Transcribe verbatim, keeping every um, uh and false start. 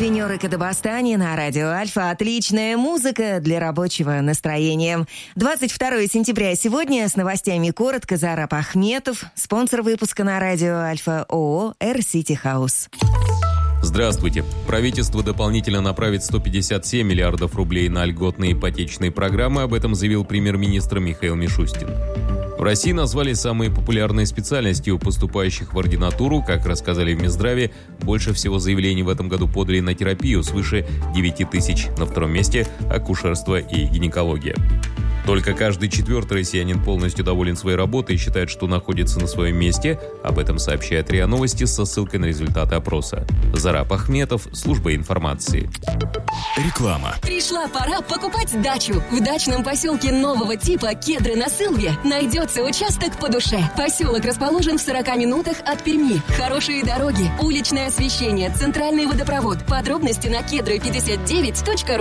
Авеню Кадабастани на радио Альфа. Отличная музыка для рабочего настроения. двадцать второе сентября сегодня с новостями коротко Зараб Ахметов, спонсор выпуска на радио Альфа ООО «Эр-Сити Хаус». Здравствуйте. Правительство дополнительно направит сто пятьдесят семь миллиардов рублей на льготные ипотечные программы. Об этом заявил премьер-министр Михаил Мишустин. В России назвали самые популярные специальности у поступающих в ординатуру. Как рассказали в Минздраве, больше всего заявлений в этом году подали на терапию, свыше девять тысяч. На втором месте – акушерство и гинекология. Только каждый четвертый россиянин полностью доволен своей работой и считает, что находится на своем месте. Об этом сообщает РИА Новости со ссылкой на результаты опроса. Зараб Ахметов, служба информации. Реклама. Пришла пора покупать дачу. В дачном поселке нового типа Кедры на Сылве найдется участок по душе. Поселок расположен в сорока минутах от Перми. Хорошие дороги, уличное освещение, центральный водопровод. Подробности на кедры пятьдесят девять точка ру.